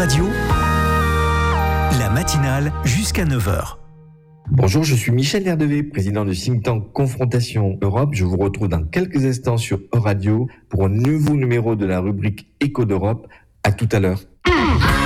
Radio, la matinale jusqu'à 9h. Bonjour, je suis Michel Lerdevé, président du think tank Confrontation Europe. Je vous retrouve dans quelques instants sur Euradio pour un nouveau numéro de la rubrique Écho d'Europe. À tout à l'heure.